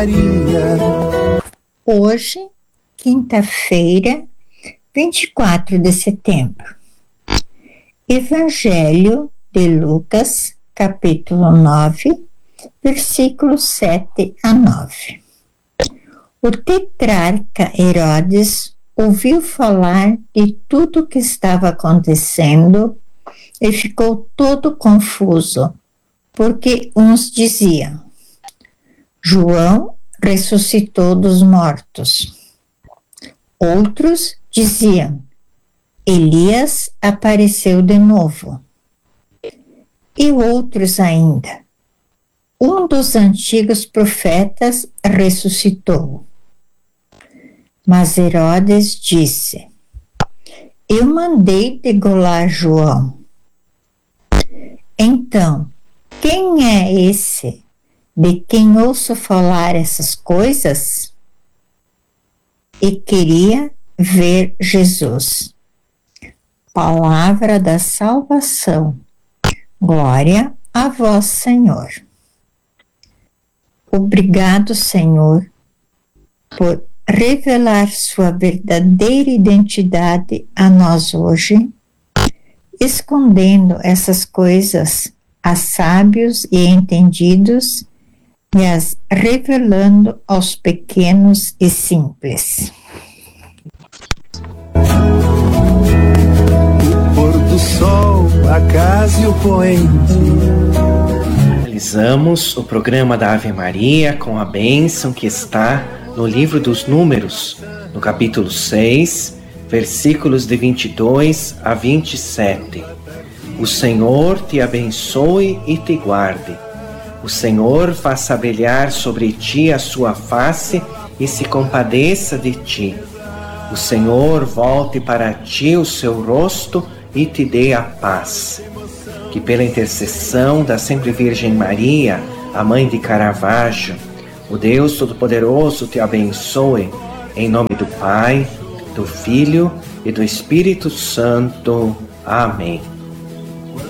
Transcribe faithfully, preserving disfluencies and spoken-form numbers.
Maria. Hoje, quinta-feira, vinte e quatro de setembro. Evangelho de Lucas, capítulo nove, versículos sete a nove. O tetrarca Herodes ouviu falar de tudo o que estava acontecendo e ficou todo confuso, porque uns diziam: João ressuscitou dos mortos. Outros diziam: Elias apareceu de novo. E outros ainda: um dos antigos profetas ressuscitou. Mas Herodes disse: Eu mandei degolar João. Então, quem é esse de quem ouço falar essas coisas? E queria ver Jesus. Palavra da salvação. Glória a vós, Senhor. Obrigado, Senhor, por revelar sua verdadeira identidade a nós hoje, escondendo essas coisas a sábios e entendidos e as revelando aos pequenos e simples. O pôr do sol, a casa e o poente. Finalizamos o programa da Ave Maria com a bênção que está no livro dos Números, no capítulo seis, versículos de vinte e dois a vinte e sete. O Senhor te abençoe e te guarde. O Senhor faça brilhar sobre ti a sua face e se compadeça de ti. O Senhor volte para ti o seu rosto e te dê a paz. Que pela intercessão da Sempre Virgem Maria, a Mãe de Caravaggio, o Deus Todo-Poderoso te abençoe, em nome do Pai, do Filho e do Espírito Santo. Amém.